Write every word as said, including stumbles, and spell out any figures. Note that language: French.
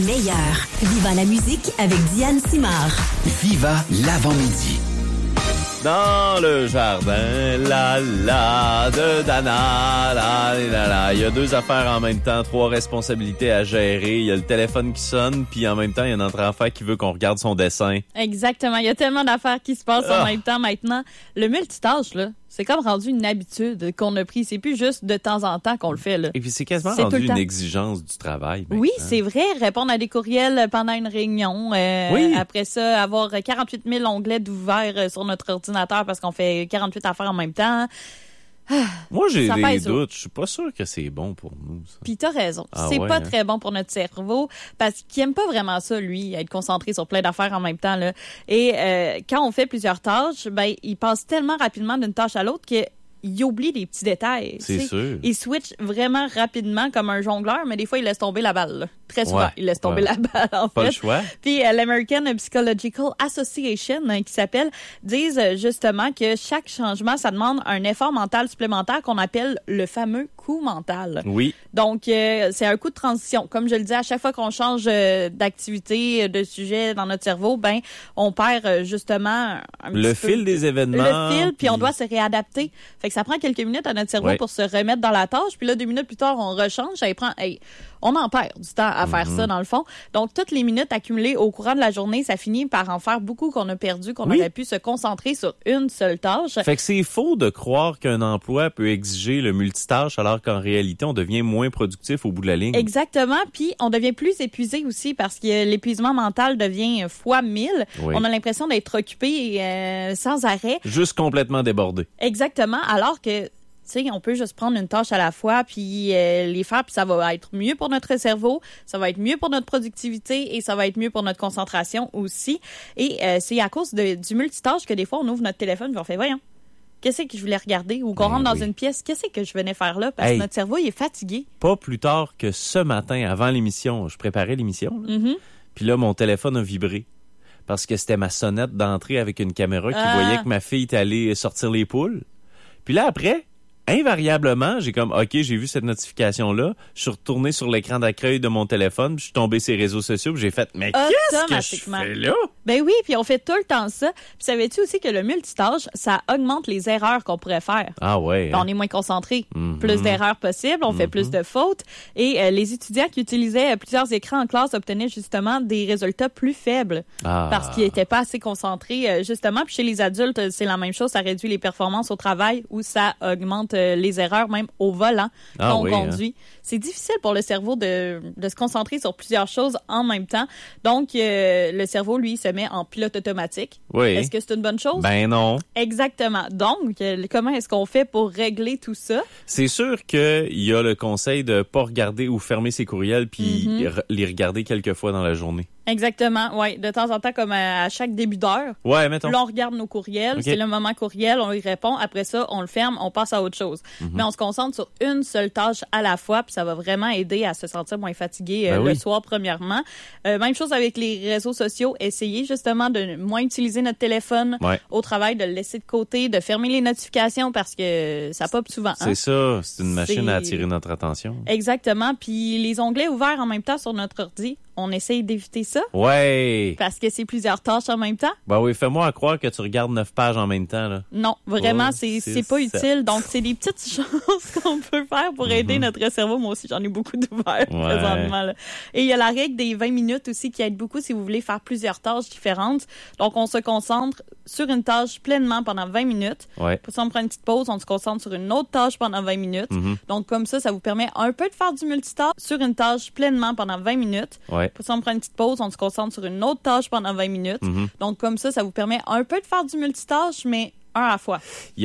Meilleur. Viva la musique avec Diane Simard. Viva l'avant-midi. Dans le jardin, la la de Dana, la la la. Il y a deux affaires en même temps, trois responsabilités à gérer. Il y a le téléphone qui sonne, puis en même temps, il y a notre enfant qui veut qu'on regarde son dessin. Exactement. Il y a tellement d'affaires qui se passent ah. en même temps maintenant. Le multitâche, là, c'est comme rendu une habitude qu'on a pris. C'est plus juste de temps en temps qu'on le fait, là. Et puis c'est quasiment c'est rendu une exigence du travail. Maintenant. Oui, c'est vrai. Répondre à des courriels pendant une réunion. Euh, oui. Après ça, avoir quarante-huit mille onglets d'ouvert sur notre ordinateur parce qu'on fait quarante-huit affaires en même temps. Moi, j'ai ça des doutes. Je suis pas sûr que c'est bon pour nous. Ça. Puis t'as raison. Ah c'est ouais, pas hein? très bon pour notre cerveau parce qu'il aime pas vraiment ça, lui, être concentré sur plein d'affaires en même temps, là. Et euh, quand on fait plusieurs tâches, ben il passe tellement rapidement d'une tâche à l'autre que il oublie des petits détails. C'est t'sais. sûr. Il switch vraiment rapidement comme un jongleur, mais des fois, il laisse tomber la balle. Là. Très souvent, ouais, il laisse tomber ouais. la balle, en Pas fait. le choix. Puis euh, l'American Psychological Association, hein, qui s'appelle, disent euh, justement que chaque changement, ça demande un effort mental supplémentaire qu'on appelle le fameux coup mental. Oui. Donc, euh, c'est un coup de transition. Comme je le dis, à chaque fois qu'on change euh, d'activité, de sujet dans notre cerveau, ben, on perd euh, justement un le petit fil peu, des événements. Le fil, puis puis on doit se réadapter. Fait que ça prend quelques minutes à notre cerveau ouais. pour se remettre dans la tâche. Puis là, deux minutes plus tard, on rechange. Ça prend, hey, on en perd du temps à faire mm-hmm. ça, dans le fond. Donc, toutes les minutes accumulées au courant de la journée, ça finit par en faire beaucoup qu'on a perdu, qu'on oui. aurait pu se concentrer sur une seule tâche. Fait que c'est faux de croire qu'un emploi peut exiger le multitâche alors qu'en réalité, on devient moins productif au bout de la ligne. Exactement. Puis, on devient plus épuisé aussi parce que l'épuisement mental devient fois mille. Oui. On a l'impression d'être occupé euh, sans arrêt. Juste complètement débordé. Exactement. Alors que tu sais, on peut juste prendre une tâche à la fois puis euh, les faire, puis ça va être mieux pour notre cerveau, ça va être mieux pour notre productivité et ça va être mieux pour notre concentration aussi. Et euh, c'est à cause de, du multitâche que des fois, on ouvre notre téléphone et on fait « Voyons, qu'est-ce que je voulais regarder? » Ou qu'on ben rentre dans oui. une pièce, « Qu'est-ce que je venais faire là? » Parce hey, que notre cerveau, il est fatigué. Pas plus tard que ce matin, avant l'émission, je préparais l'émission, là, mm-hmm. puis là, mon téléphone a vibré. Parce que c'était ma sonnette d'entrée avec une caméra qui ah. voyait que ma fille était allée sortir les poules. Puis là, après... invariablement, j'ai comme, OK, j'ai vu cette notification-là, je suis retourné sur l'écran d'accueil de mon téléphone, puis je suis tombé sur les réseaux sociaux, puis j'ai fait, mais qu'est-ce que je fais là? Ben oui, puis on fait tout le temps ça. Puis savais-tu aussi que le multitâche, ça augmente les erreurs qu'on pourrait faire? Ah ouais. Hein? On est moins concentré. Mm-hmm. Plus d'erreurs possibles, on mm-hmm. fait plus de fautes. Et euh, les étudiants qui utilisaient plusieurs écrans en classe obtenaient justement des résultats plus faibles ah. parce qu'ils n'étaient pas assez concentrés, euh, justement. Puis chez les adultes, c'est la même chose, ça réduit les performances au travail ou ça augmente euh, les erreurs même au volant ah, qu'on oui, conduit. Hein? C'est difficile pour le cerveau de, de se concentrer sur plusieurs choses en même temps. Donc, euh, le cerveau, lui, se met en pilote automatique. Oui. Est-ce que c'est une bonne chose? Ben non. Exactement. Donc, euh, comment est-ce qu'on fait pour régler tout ça? C'est sûr qu'il y a le conseil de pas regarder ou fermer ses courriels puis mm-hmm. les regarder quelques fois dans la journée. Exactement, oui. De temps en temps, comme à, à chaque début d'heure. Ouais, mettons. Là, on regarde nos courriels. Okay. C'est le moment courriel, on y répond. Après ça, on le ferme, on passe à autre chose. Mm-hmm. Mais on se concentre sur une seule tâche à la fois, puis ça va vraiment aider à se sentir moins fatigué euh, ben le oui. soir, premièrement. Euh, même chose avec les réseaux sociaux. Essayez justement de moins utiliser notre téléphone ouais. au travail, de le laisser de côté, de fermer les notifications parce que ça pop souvent. C'est hein? ça. C'est une machine c'est... à attirer notre attention. Exactement. Puis les onglets ouverts en même temps sur notre ordi, on essaye d'éviter ça. Ouais. Parce que c'est plusieurs tâches en même temps. Ben oui, fais-moi croire que tu regardes neuf pages en même temps, là. Non, vraiment, oh, c'est, c'est, c'est pas c'est utile. Donc, c'est des petites choses qu'on peut faire pour aider mm-hmm. notre cerveau. Moi aussi, j'en ai beaucoup d'ouverts ouais. présentement, là. Et il y a la règle des vingt minutes aussi qui aide beaucoup si vous voulez faire plusieurs tâches différentes. Donc, on se concentre sur une tâche pleinement pendant vingt minutes. Ouais. Puis, si on prend une petite pause, on se concentre sur une autre tâche pendant vingt minutes. Mm-hmm. Donc, comme ça, ça vous permet un peu de faire du multitâche sur une tâche pleinement pendant vingt minutes. Ouais. Puis, si on prend une petite pause, on se concentre sur une autre tâche pendant vingt minutes. Mm-hmm. Donc, comme ça, ça vous permet un peu de faire du multitâche, mais un à la fois.